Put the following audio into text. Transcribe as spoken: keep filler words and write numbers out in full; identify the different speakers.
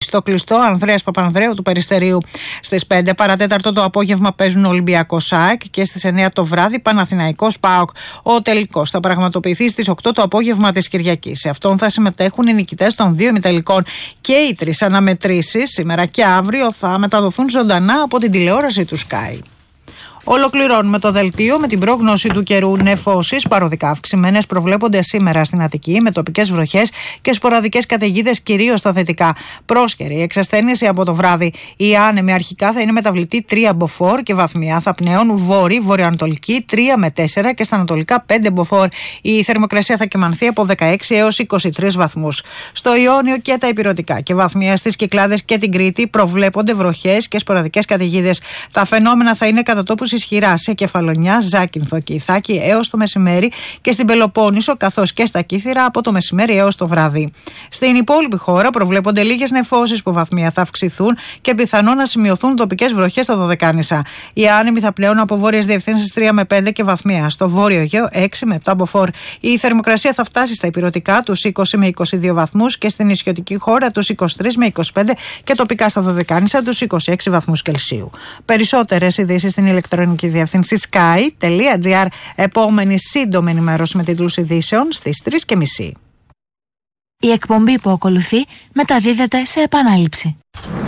Speaker 1: στο κλειστό Ανδρέας Παπανδρέου του Περιστερίου. Στις πέντε παρατέταρτο το απόγευμα παίζουν Ολυμπιακός ΑΕΚ και στις εννιά το βράδυ Παναθηναϊκός ΠΑΟΚ. Ο τελικός θα πραγματοποιηθεί στις οκτώ το απόγευμα της Κυριακής. Σε αυτόν θα συμμετέχουν οι νικητές των δύο ημιτελικών και οι τρεις αναμετρήσεις σήμερα και αύριο θα μεταδοθούν ζωντανά από την τηλεόραση του Sky. Ολοκληρώνουμε το δελτίο με την πρόγνωση του καιρού. Νεφώσεις παροδικά αυξημένες προβλέπονται σήμερα στην Αττική, με τοπικές βροχές και σποραδικές καταιγίδες κυρίως στα δυτικά. Πρόσκαιρη εξασθένηση από το βράδυ. Η άνεμη αρχικά θα είναι μεταβλητή τρία μποφόρ και βαθμιά θα πνέουν βόρειο, βορειοανατολική τρία με τέσσερα και στα ανατολικά πέντε μποφόρ. Η θερμοκρασία θα κυμανθεί από δεκαέξι έως είκοσι τρεις βαθμούς. Στο Ιόνιο και τα Ηπειρωτικά και βαθμιά στις Κυκλάδες και την Κρήτη προβλέπονται βροχές και σποραδικές καταιγίδες. Τα φαινόμενα θα είναι κατά τόπους ισχυρά σε Κεφαλονιά, Ζάκυνθο και Ιθάκη έως το μεσημέρι και στην Πελοπόννησο καθώς και στα Κύθυρα από το μεσημέρι έως το βράδυ. Στην υπόλοιπη χώρα προβλέπονται λίγες νεφώσεις που βαθμία θα αυξηθούν και πιθανόν να σημειωθούν τοπικές βροχές στα Δωδεκάνησα. Οι άνεμοι θα πλέουν από βόρειες διευθύνσεις τρία με πέντε και βαθμία. Στο βόρειο Αιγαίο έξι με επτά μποφόρ. Η θερμοκρασία θα φτάσει στα Ηπειρωτικά τους είκοσι με είκοσι δύο βαθμούς και στην νησιωτική χώρα τους είκοσι τρεις με είκοσι πέντε και τοπικά στα Δωδεκάνησα τους είκοσι έξι βαθμούς Κελσίου. Περισσότερες ειδήσεις στην ηλεκτρονική διεύθυνση sky τελεία gr. Επόμενη σύντομη ενημέρωση με τίτλους ειδήσεων στις τρεις και μισή.
Speaker 2: Η εκπομπή που ακολουθεί μεταδίδεται σε επανάληψη.